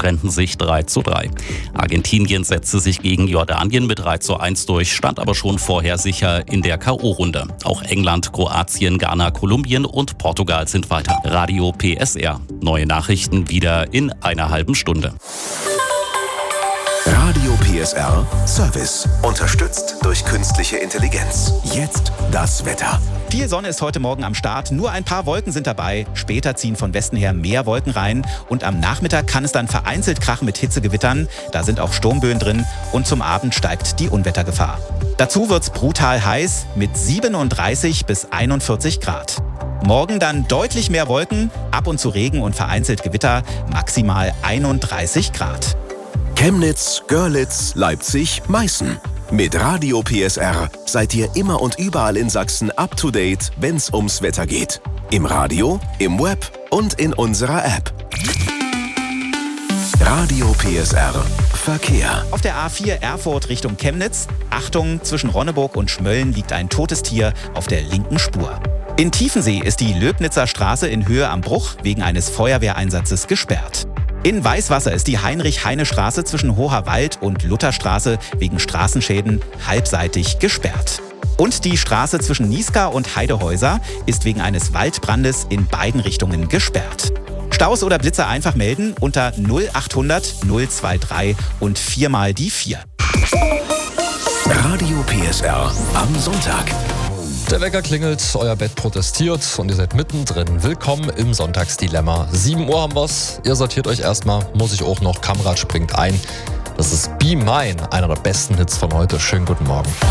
trennten sich 3:3. Argentinien setzte sich gegen Jordanien mit 3:1 durch, stand aber schon vorher sicher in der K.O.-Runde. Auch England, Kroatien, Ghana, Kolumbien und Portugal sind weiter. Radio PSR. Neue Nachrichten wieder in einer halben Stunde. Radio PSR Service. Unterstützt durch künstliche Intelligenz. Jetzt das Wetter. Viel Sonne ist heute Morgen am Start, nur ein paar Wolken sind dabei. Später ziehen von Westen her mehr Wolken rein und am Nachmittag kann es dann vereinzelt krachen mit Hitzegewittern. Da sind auch Sturmböen drin und zum Abend steigt die Unwettergefahr. Dazu wird's brutal heiß mit 37 bis 41 Grad. Morgen dann deutlich mehr Wolken, ab und zu Regen und vereinzelt Gewitter, maximal 31 Grad. Chemnitz, Görlitz, Leipzig, Meißen. Mit Radio PSR seid ihr immer und überall in Sachsen up to date, wenn's ums Wetter geht. Im Radio, im Web und in unserer App. Radio PSR Verkehr. Auf der A4 Erfurt Richtung Chemnitz. Achtung, zwischen Ronneburg und Schmölln liegt ein totes Tier auf der linken Spur. In Tiefensee ist die Löbnitzer Straße in Höhe am Bruch wegen eines Feuerwehreinsatzes gesperrt. In Weißwasser ist die Heinrich-Heine-Straße zwischen Hoherwald und Lutherstraße wegen Straßenschäden halbseitig gesperrt. Und die Straße zwischen Niesca und Heidehäuser ist wegen eines Waldbrandes in beiden Richtungen gesperrt. Staus oder Blitzer einfach melden unter 0800 023 und 4 mal die 4. Radio PSR am Sonntag. Der Wecker klingelt, euer Bett protestiert und ihr seid mittendrin. Willkommen im Sonntagsdilemma. 7 Uhr haben wir's. Ihr sortiert euch erstmal, muss ich auch noch. Kamrad springt ein. Das ist Be Mine, einer der besten Hits von heute. Schönen guten Morgen.